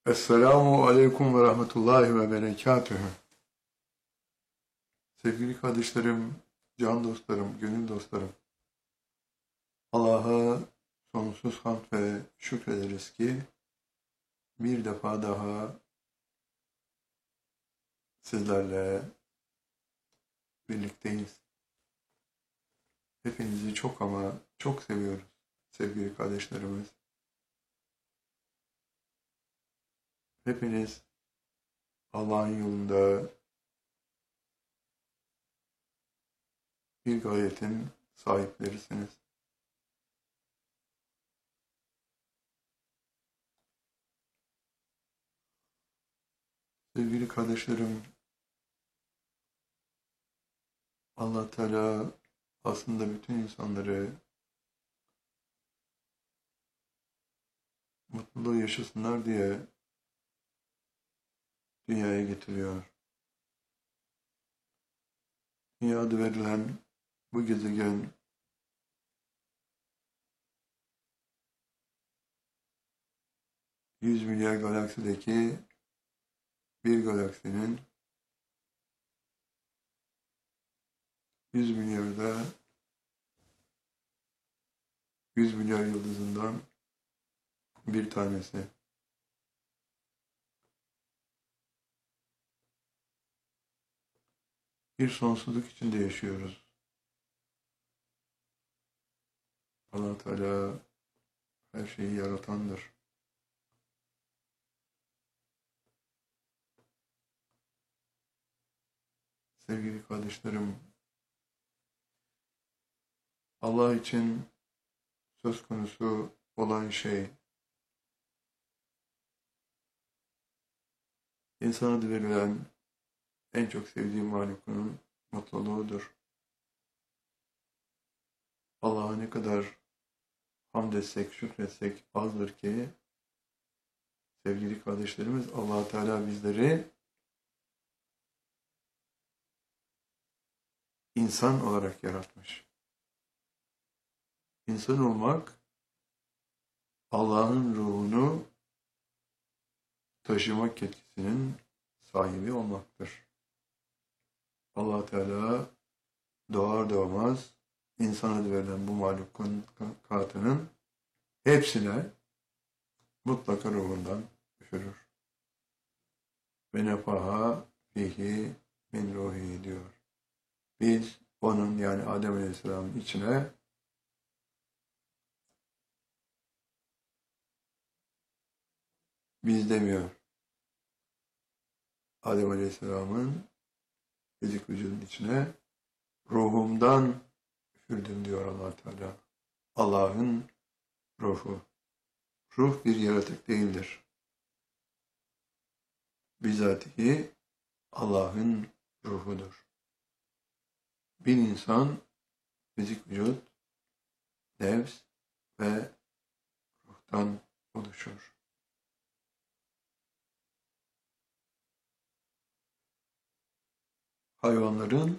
Esselamu Aleyküm ve Rahmetullahi ve Berekatühü. Sevgili kardeşlerim, can dostlarım, gönül dostlarım. Allah'a sonsuz hamd ve şükrederiz ki bir defa daha sizlerle birlikteyiz. Hepinizi çok ama çok seviyoruz sevgili kardeşlerimiz. Hepiniz Allah'ın yolunda bir gayetin sahiplerisiniz. Sevgili kardeşlerim, Allah Teala aslında bütün insanları mutluluğu yaşasınlar diye dünyaya getiriyor. Dünya adı verilen bu gezegen 100 milyar galaksideki bir galaksinin 100 milyarda 100 milyar yıldızından bir tanesi. Bir sonsuzluk içinde yaşıyoruz. Allah Teala her şeyi yaratandır. Sevgili kardeşlerim, Allah için söz konusu olan şey, insana verilen en çok sevdiğim mahlukunun mutluluğudur. Allah'a ne kadar hamd etsek, şükretsek azdır ki, sevgili kardeşlerimiz, Allah Teala bizleri insan olarak yaratmış. İnsan olmak, Allah'ın ruhunu taşımak yetkisinin sahibi olmaktır. Allah Teala doğar doğmaz insana verilen bu mahlukun katının hepsine mutlaka ruhundan üfürür. Ve nefaha fihi min ruhi diyor. Biz onun, yani Adem Aleyhisselam'ın içine biz demiyor. Adem Aleyhisselam'ın fizik vücudun içine ruhumdan üfürdüm diyor Allah Teala. Allah'ın ruhu. Ruh bir yaratık değildir. Bizatihi Allah'ın ruhudur. Bir insan fizik vücut, nefs ve ruhtan oluşur. Hayvanların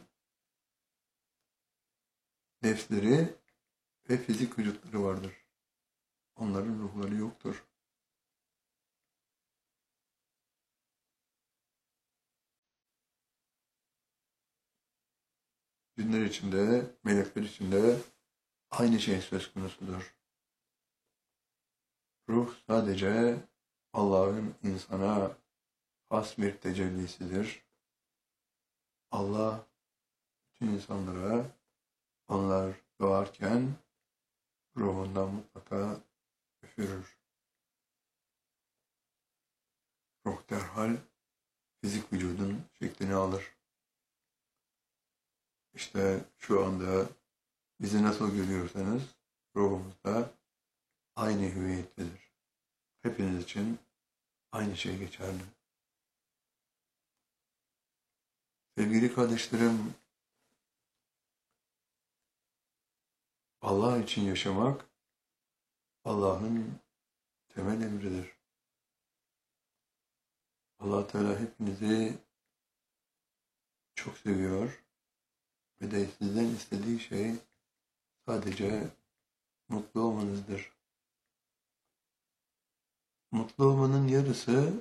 nefsleri ve fizik vücutları vardır. Onların ruhları yoktur. Cinler içinde, melekler içinde aynı şey söz konusudur. Ruh sadece Allah'ın insana has bir tecellisidir. Allah bütün insanlara, onlar doğarken ruhundan mutlaka üfürür. Ruh derhal fizik vücudun şeklini alır. İşte şu anda bizi nasıl görüyorsanız ruhumuz da aynı hüviyettedir. Hepiniz için aynı şey geçerli. Sevgili kardeşlerim, Allah için yaşamak Allah'ın temel emridir. Allah Teala hepinizi çok seviyor ve de sizden istediği şey sadece mutlu olmanızdır. Mutlu olmanın yarısı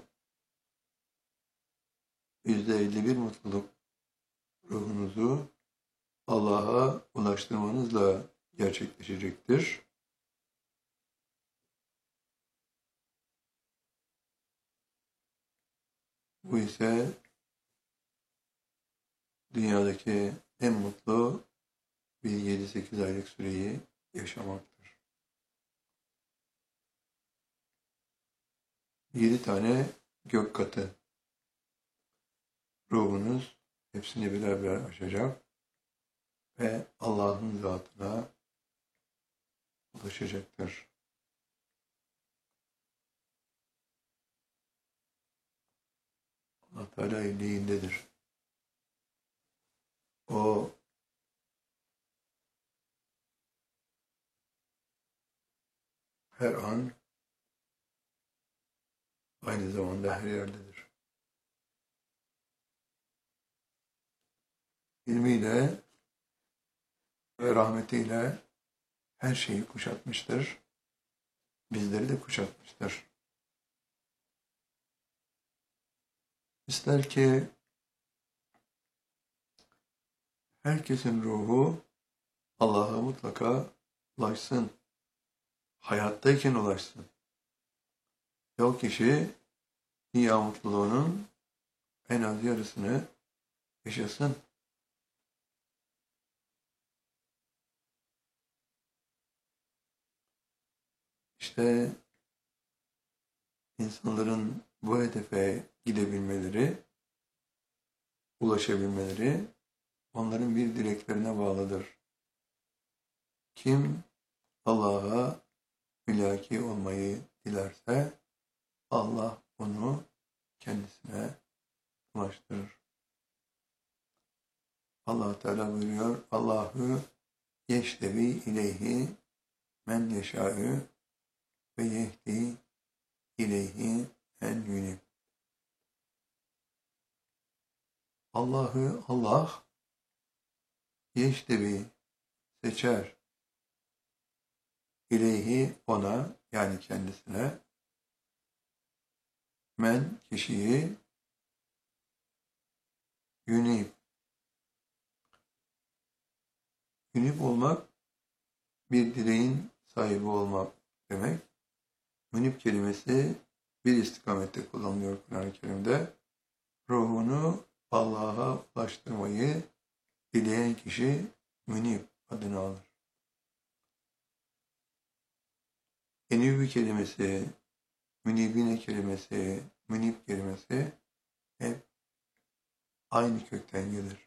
%51 mutluluk ruhunuzu Allah'a ulaştırmanızla gerçekleşecektir. Bu ise dünyadaki en mutlu bir 7-8 aylık süreyi yaşamaktır. 7 tane gök katı ruhunuz hepsini birer birer aşacak ve Allah'ın zatına ulaşacaktır. Allah Teala illiğindedir. O her an aynı zamanda her yerdedir. İlmiyle ve rahmetiyle her şeyi kuşatmıştır. Bizleri de kuşatmıştır. İster ki herkesin ruhu Allah'a mutlaka ulaşsın. Hayattayken ulaşsın. Ve o kişi dünya mutluluğunun en az yarısını yaşasın. İşte insanların bu hedefe gidebilmeleri, ulaşabilmeleri onların bir dileklerine bağlıdır. Kim Allah'a mülaki olmayı dilerse Allah onu kendisine ulaştırır. Allah Teala buyuruyor, Allahu yeştevi ileyhi men yeşâ'ü ve yehdi ileyhi en yunib. Allah yeştevi seçer ileyhi ona yani kendisine men kişiyi yunib. Yunib olmak bir dileğin sahibi olmak demek. Münib kelimesi bir istikamette kullanılıyor Kur'an-ı Kerim'de. Ruhunu Allah'a ulaştırmayı dileyen kişi münib adını alır. Enübü kelimesi, münibine kelimesi, münib kelimesi hep aynı kökten gelir.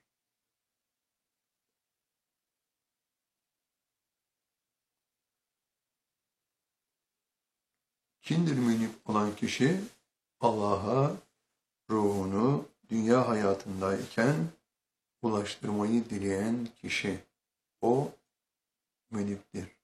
Kimdir münib olan kişi? Allah'a ruhunu dünya hayatındayken ulaştırmayı dileyen kişi. O münibdir.